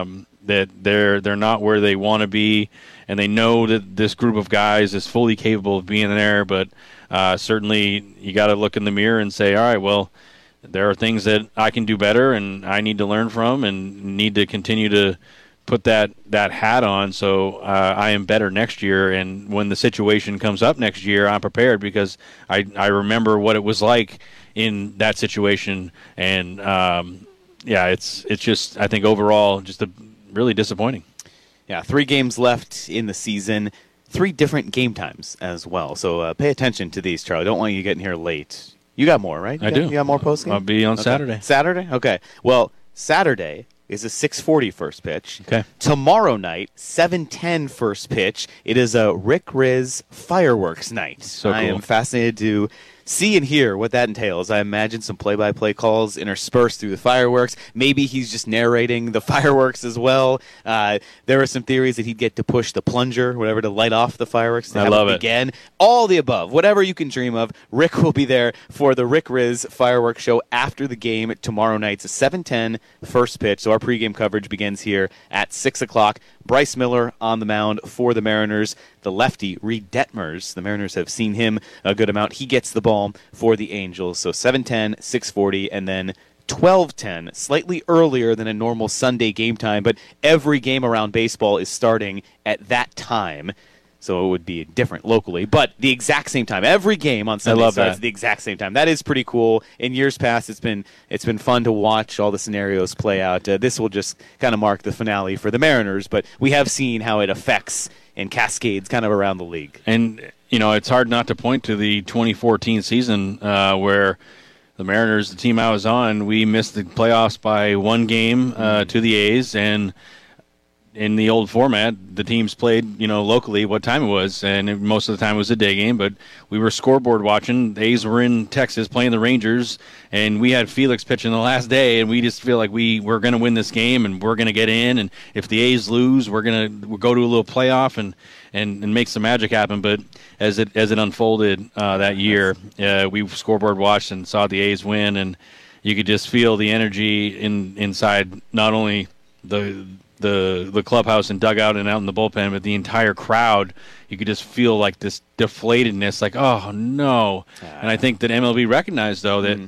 that they're not where they want to be, and they know that this group of guys is fully capable of being there. But certainly, you got to look in the mirror and say, all right, well, there are things that I can do better, and I need to learn from, and need to continue to put that hat on so I am better next year. And when the situation comes up next year, I'm prepared because I remember what it was like in that situation. And it's just, I think overall just really disappointing. Yeah, 3 games left in the season, 3 different game times as well. So pay attention to these, Charlie. Don't want you getting here late. You got more, right? I do. You got more postgame? I'll be on Saturday. Saturday? Okay. Well, Saturday is a 6:40 first pitch. Okay. Tomorrow night, 7:10 first pitch. It is a Rick Riz fireworks night. So cool. I am fascinated to see and hear what that entails. I imagine some play-by-play calls interspersed through the fireworks. Maybe he's just narrating the fireworks as well. There are some theories that he'd get to push the plunger, whatever, to light off the fireworks. I love it. Again, all the above, whatever you can dream of. Rick will be there for the Rick Riz fireworks show after the game tomorrow night. It's a 7:10 first pitch, so our pregame coverage begins here at 6 o'clock. Bryce Miller on the mound for the Mariners. The lefty, Reed Detmers, the Mariners have seen him a good amount. He gets the ball for the Angels. So 7:10, 6:40, and then 12:10, slightly earlier than a normal Sunday game time, but every game around baseball is starting at that time. So it would be different locally, but the exact same time. Every game on Sunday starts at the exact same time. That is pretty cool. In years past, it's been fun to watch all the scenarios play out. This will just kind of mark the finale for the Mariners, but we have seen how it affects and cascades kind of around the league. And, it's hard not to point to the 2014 season where the Mariners, the team I was on, we missed the playoffs by 1 game to the A's, and in the old format, the teams played, locally what time it was, and most of the time it was a day game, but we were scoreboard watching. The A's were in Texas playing the Rangers, and we had Felix pitching the last day, and we just feel like we're going to win this game, and we're going to get in, and if the A's lose, we'll go to a little playoff and make some magic happen. But as it unfolded that year, we scoreboard watched and saw the A's win, and you could just feel the energy inside not only the clubhouse and dugout and out in the bullpen, but the entire crowd. You could just feel like this deflatedness, like, oh no. And I think that MLB recognized though that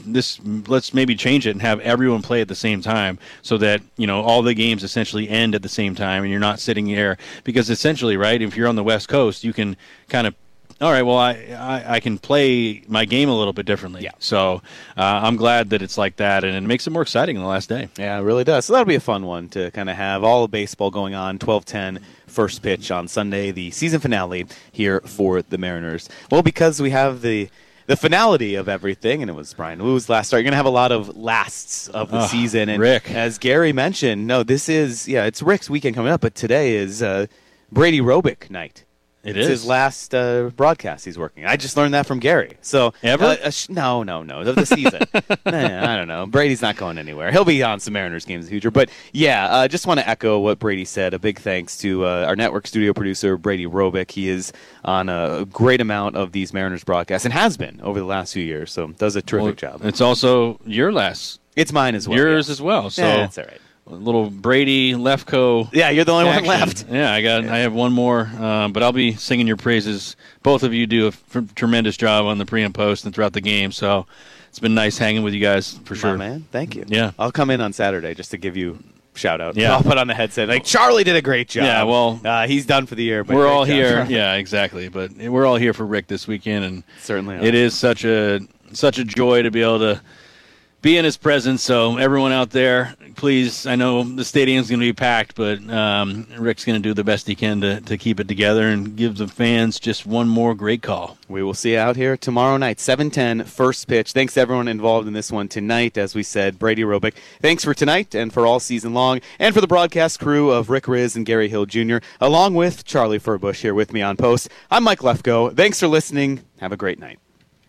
let's maybe change it and have everyone play at the same time, so that all the games essentially end at the same time, and you're not sitting there, because essentially, right, if you're on the West Coast, you can kind of, all right, well, I can play my game a little bit differently. Yeah. So I'm glad that it's like that, and it makes it more exciting in the last day. Yeah, it really does. So that'll be a fun one to kind of have all of baseball going on. 12:10 first pitch on Sunday, the season finale here for the Mariners. Well, because we have the finality of everything, and it was Brian Woo's last start, you're going to have a lot of lasts of the season. And Rick, as Gary mentioned, it's Rick's weekend coming up, but today is Brady Robick night. It's his last broadcast he's working. I just learned that from Gary. So ever? No, of the season. I don't know. Brady's not going anywhere. He'll be on some Mariners games in the future. But yeah, just want to echo what Brady said. A big thanks to our network studio producer, Brady Robick. He is on a great amount of these Mariners broadcasts and has been over the last few years. So does a terrific job. It's also your last. It's mine as well. Yours as well. So that's all right. A little Brady Lefko. Yeah, you're the only action. one left. Yeah, I have one more, but I'll be singing your praises. Both of you do a tremendous job on the pre and post and throughout the game. So it's been nice hanging with you guys for sure. Man, thank you. Yeah, I'll come in on Saturday just to give you a shout out. Yeah, I'll put on the headset. Like, Charlie did a great job. Yeah, well, he's done for the year. But we're all here. Yeah, exactly. But we're all here for Rick this weekend, and certainly it is such a joy to be able to be in his presence. So everyone out there, please, I know the stadium's going to be packed, but Rick's going to do the best he can to keep it together and give the fans just one more great call. We will see you out here tomorrow night, 7:10, first pitch. Thanks to everyone involved in this one tonight. As we said, Brady Robick, thanks for tonight and for all season long, and for the broadcast crew of Rick Riz and Gary Hill Jr., along with Charlie Furbush here with me on post. I'm Mike Lefko. Thanks for listening. Have a great night.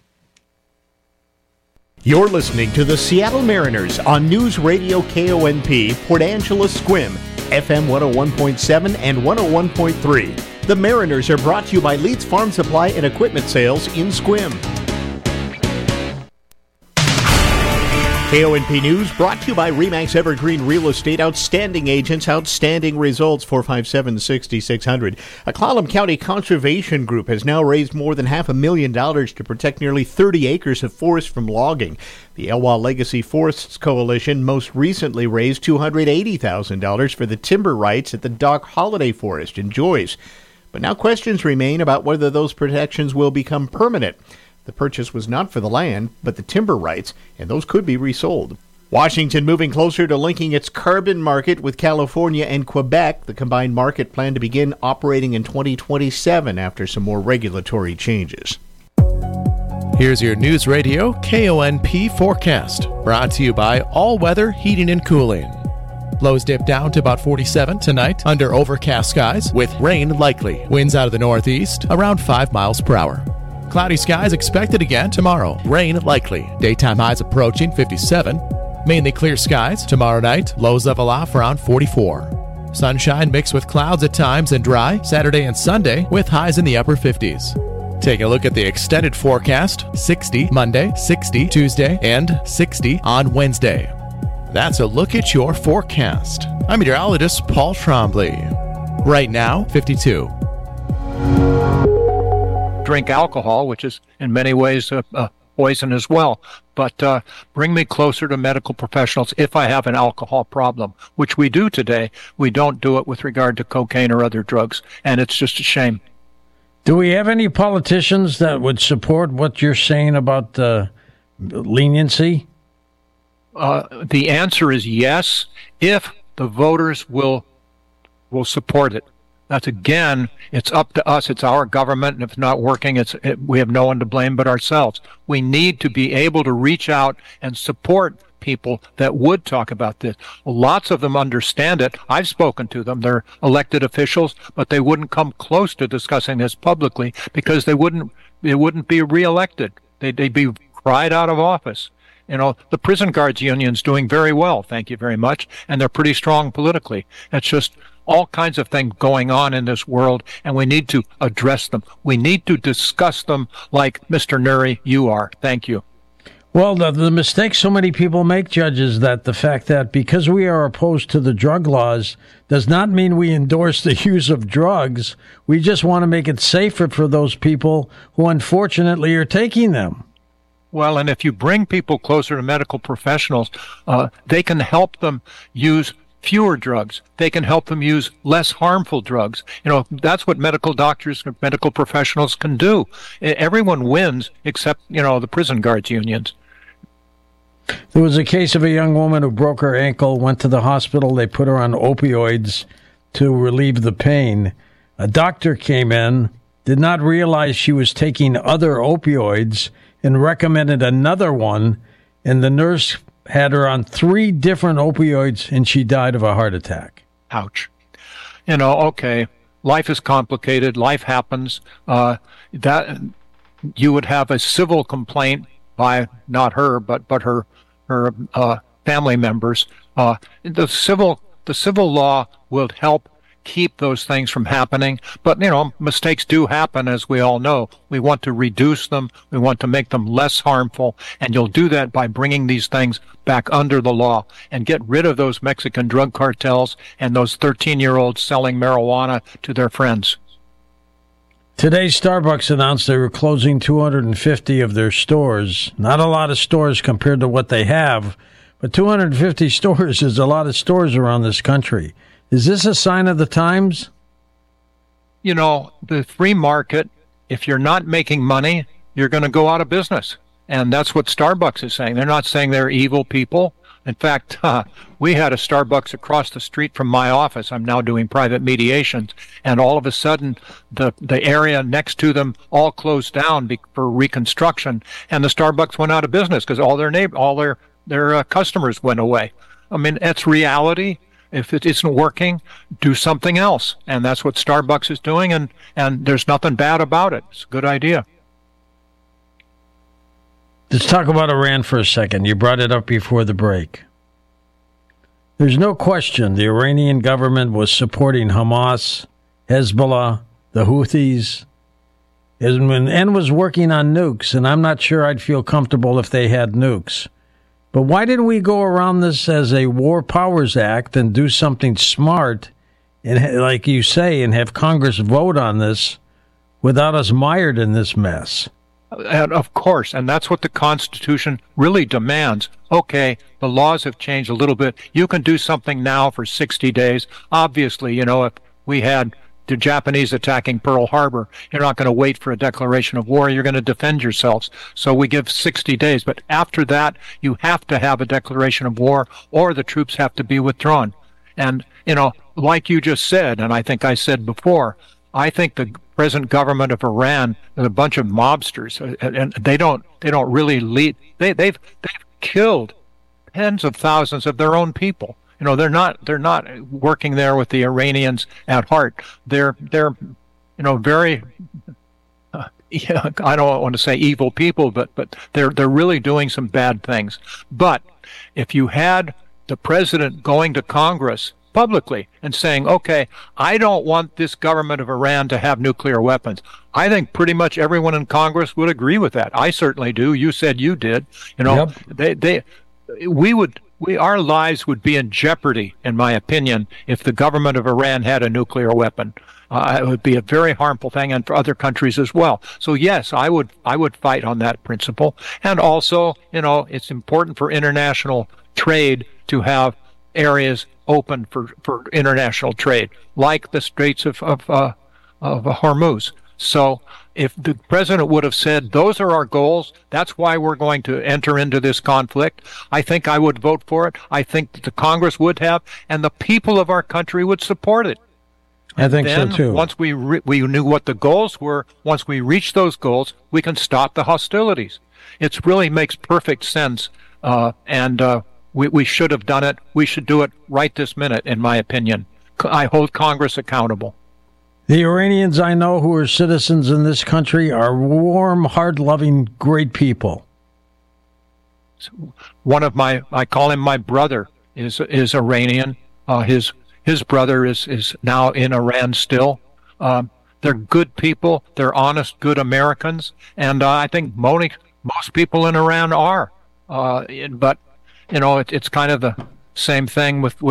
You're listening to the Seattle Mariners on News Radio KONP, Port Angeles Squim, FM 101.7 and 101.3. The Mariners are brought to you by Leeds Farm Supply and Equipment Sales in Squim. KONP News brought to you by RE/MAX Evergreen Real Estate. Outstanding agents, outstanding results. 457-6600. A Clallam County conservation group has now raised more than $500,000 to protect nearly 30 acres of forest from logging. The Elwha Legacy Forests Coalition most recently raised $280,000 for the timber rights at the Dock Holiday Forest in Joyce. But now questions remain about whether those protections will become permanent. The purchase was not for the land, but the timber rights, and those could be resold. Washington moving closer to linking its carbon market with California and Quebec. The combined market planned to begin operating in 2027 after some more regulatory changes. Here's your News Radio KONP forecast, brought to you by All Weather Heating and Cooling. Lows dip down to about 47 tonight under overcast skies with rain likely. Winds out of the northeast around 5 miles per hour. Cloudy skies expected again tomorrow. Rain likely. Daytime highs approaching 57. Mainly clear skies tomorrow night. Lows level off around 44. Sunshine mixed with clouds at times and dry Saturday and Sunday with highs in the upper 50s. Take a look at the extended forecast. 60 Monday, 60 Tuesday, and 60 on Wednesday. That's a look at your forecast. I'm meteorologist Paul Trombley. Right now, 52. Drink alcohol, which is in many ways poison as well. But bring me closer to medical professionals if I have an alcohol problem, which we do today. We don't do it with regard to cocaine or other drugs, and it's just a shame. Do we have any politicians that would support what you're saying about leniency? The answer is yes, if the voters will support it. That's, again, it's up to us. It's our government, and if it's not working, we have no one to blame but ourselves. We need to be able to reach out and support people that would talk about this. Lots of them understand it. I've spoken to them. They're elected officials, but they wouldn't come close to discussing this publicly because they wouldn't be reelected. They'd be cried out of office. You know, the prison guards union's doing very well, thank you very much, and they're pretty strong politically. It's just all kinds of things going on in this world, and we need to address them. We need to discuss them like Mr. Nuri, you are. Thank you. Well, the mistake so many people make, Judge, is that the fact that because we are opposed to the drug laws does not mean we endorse the use of drugs. We just want to make it safer for those people who unfortunately are taking them. Well, and if you bring people closer to medical professionals, they can help them use fewer drugs. They can help them use less harmful drugs. You know, that's what medical doctors, medical professionals can do. Everyone wins except, the prison guards unions. There was a case of a young woman who broke her ankle, went to the hospital. They put her on opioids to relieve the pain. A doctor came in, did not realize she was taking other opioids, and recommended another one, and the nurse had her on 3 different opioids, and she died of a heart attack. Ouch. Okay, life is complicated. Life happens. That you would have a civil complaint by not her, but her family members. The civil law will help keep those things from happening. But, mistakes do happen, as we all know. We want to reduce them. We want to make them less harmful. And you'll do that by bringing these things back under the law and get rid of those Mexican drug cartels and those 13-year-olds selling marijuana to their friends. Today, Starbucks announced they were closing 250 of their stores. Not a lot of stores compared to what they have, but 250 stores is a lot of stores around this country. Is this a sign of the times? The free market, if you're not making money, you're going to go out of business. And that's what Starbucks is saying. They're not saying they're evil people. In fact, we had a Starbucks across the street from my office. I'm now doing private mediations. And all of a sudden, the area next to them all closed down for reconstruction. And the Starbucks went out of business because all their customers went away. I mean, that's reality. If it isn't working, do something else. And that's what Starbucks is doing, and there's nothing bad about it. It's a good idea. Let's talk about Iran for a second. You brought it up before the break. There's no question the Iranian government was supporting Hamas, Hezbollah, the Houthis, and was working on nukes, and I'm not sure I'd feel comfortable if they had nukes. But why didn't we go around this as a War Powers Act and do something smart, and like you say, and have Congress vote on this without us mired in this mess? And of course, and that's what the Constitution really demands. Okay, the laws have changed a little bit. You can do something now for 60 days. Obviously, if we had the Japanese attacking Pearl Harbor, you're not going to wait for a declaration of war. You're going to defend yourselves. So we give 60 days. But after that, you have to have a declaration of war, or the troops have to be withdrawn. And, like you just said, and I think I said before, I think the present government of Iran is a bunch of mobsters, and they don't really lead. They've killed tens of thousands of their own people. They're not working there with the Iranians at heart. They're very I don't want to say evil people, but they're really doing some bad things. But if you had the president going to Congress publicly and saying, okay, I don't want this government of Iran to have nuclear weapons, I think pretty much everyone in Congress would agree with that. I certainly do. You said you did. Yep. Our lives would be in jeopardy, in my opinion, if the government of Iran had a nuclear weapon. It would be a very harmful thing, and for other countries as well. So yes, I would fight on that principle. And also, it's important for international trade to have areas open for international trade, like the Straits of Hormuz. So if the president would have said, those are our goals, that's why we're going to enter into this conflict, I think I would vote for it. I think that the Congress would have, and the people of our country would support it. I think so, too. Once we knew what the goals were, once we reached those goals, we can stop the hostilities. It really makes perfect sense, and we should have done it. We should do it right this minute, in my opinion. I hold Congress accountable. The Iranians I know who are citizens in this country are warm, hard-loving, great people. One of I call him my brother, is Iranian. His brother is now in Iran still. They're good people. They're honest, good Americans, and I think most people in Iran are. But it's kind of the same thing with.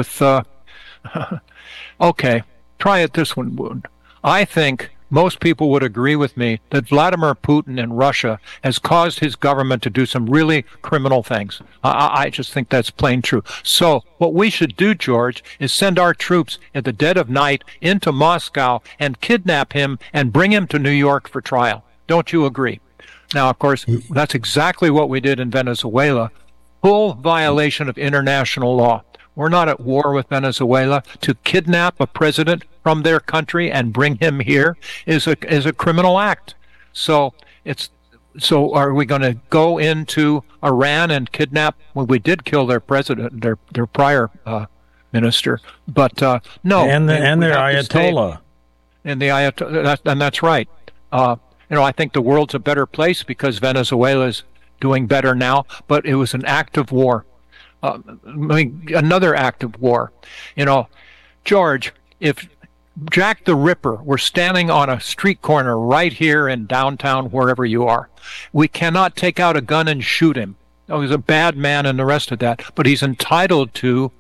Okay, try it this one. I think most people would agree with me that Vladimir Putin in Russia has caused his government to do some really criminal things. I just think that's plain true. So what we should do, George, is send our troops at the dead of night into Moscow and kidnap him and bring him to New York for trial. Don't you agree? Now, of course, that's exactly what we did in Venezuela. Full violation of international law. We're not at war with Venezuela. To kidnap a president from their country and bring him here is a criminal act. So are we going to go into Iran and kidnap? Well, we did kill their president, their prior minister, but no. And their Ayatollah. And the Ayatollah, and that's right. I think the world's a better place because Venezuela is doing better now, but it was an act of war. Another act of war. George, if Jack the Ripper were standing on a street corner right here in downtown, wherever you are, we cannot take out a gun and shoot him. He's a bad man and the rest of that, but he's entitled to,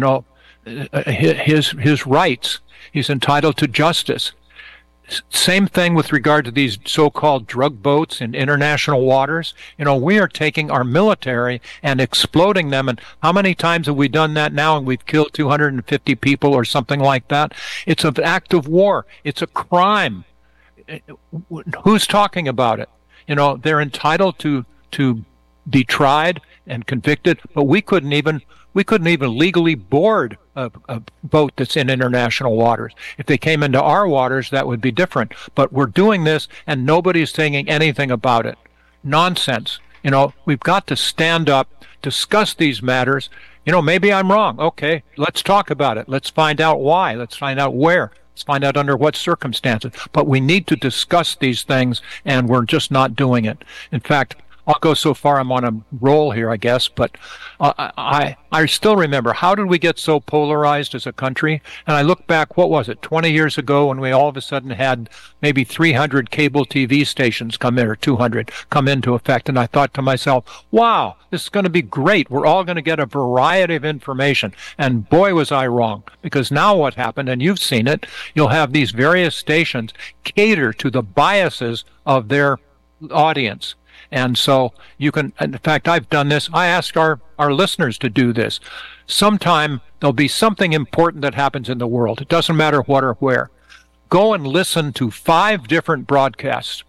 his rights. He's entitled to justice. Same thing with regard to these so-called drug boats in international waters. We are taking our military and exploding them. And how many times have we done that now? And we've killed 250 people or something like that. It's an act of war. It's a crime. Who's talking about it? They're entitled to be tried and convicted, but we couldn't even legally board a boat that's in international waters. If they came into our waters, that would be different. But we're doing this, and nobody's saying anything about it. Nonsense. We've got to stand up, discuss these matters. Maybe I'm wrong. Okay, let's talk about it. Let's find out why. Let's find out where. Let's find out under what circumstances. But we need to discuss these things, and we're just not doing it. In fact, I'll go so far. I'm on a roll here, I guess, but I still remember, how did we get so polarized as a country? And I look back, what was it, 20 years ago, when we all of a sudden had maybe 300 cable TV stations come in, or 200 come into effect, and I thought to myself, wow, this is going to be great. We're all going to get a variety of information. And boy, was I wrong, because now what happened, and you've seen it, you'll have these various stations cater to the biases of their audience. And so you can, in fact, I've done this. I ask our listeners to do this. Sometime there'll be something important that happens in the world. It doesn't matter what or where. Go and listen to 5 different broadcasts,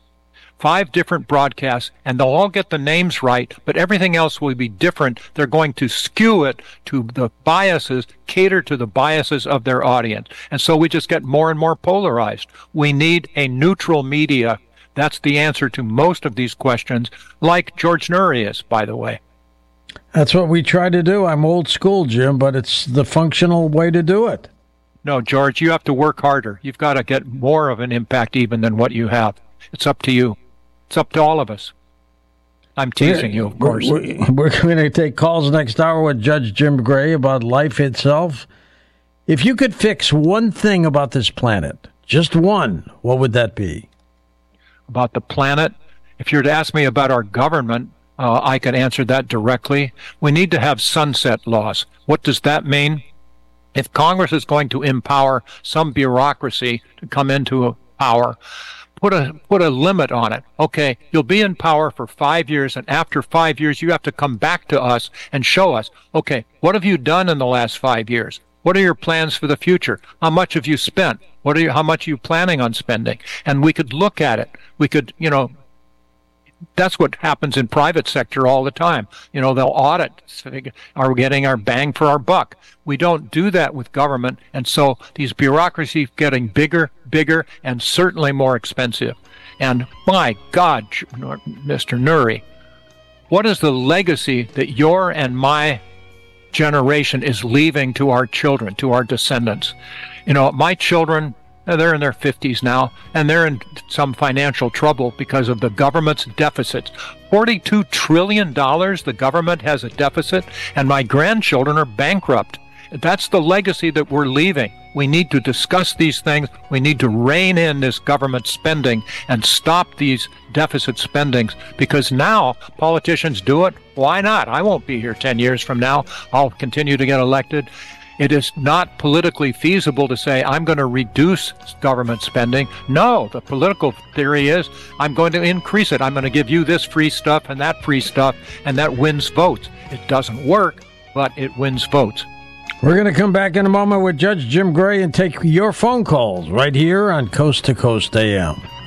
and they'll all get the names right, but everything else will be different. They're going to skew it to the biases, cater to the biases of their audience. And so we just get more and more polarized. We need a neutral media. That's the answer to most of these questions, like George Noory is, by the way. That's what we try to do. I'm old school, Jim, but it's the functional way to do it. No, George, you have to work harder. You've got to get more of an impact even than what you have. It's up to you. It's up to all of us. I'm teasing you, of course. We're going to take calls next hour with Judge Jim Gray about life itself. If you could fix one thing about this planet, just one, what would that be? About the planet? If you're to ask me about our government, I can answer that directly. We need to have sunset laws. What does that mean? If Congress is going to empower some bureaucracy to come into power, put a limit on it. Okay, you'll be in power for 5 years, and after 5 years, you have to come back to us and show us, okay, what have you done in the last 5 years? What are your plans for the future? How much have you spent? How much are you planning on spending? And we could look at it. We could, that's what happens in private sector all the time. They'll audit. Are we getting our bang for our buck? We don't do that with government. And so these bureaucracies getting bigger, and certainly more expensive. And my God, Mr. Noory, what is the legacy that your and my generation is leaving to our children, to our descendants? My children, they're in their 50s now, and they're in some financial trouble because of the government's deficits. $42 trillion the government has a deficit, and my grandchildren are bankrupt. That's the legacy that we're leaving. We need to discuss these things. We need to rein in this government spending and stop these deficit spendings, because now politicians do it. Why not? I won't be here 10 years from now. I'll continue to get elected. It is not politically feasible to say, I'm going to reduce government spending. No, the political theory is, I'm going to increase it. I'm going to give you this free stuff and that free stuff, and that wins votes. It doesn't work, but it wins votes. We're going to come back in a moment with Judge Jim Gray and take your phone calls right here on Coast to Coast AM.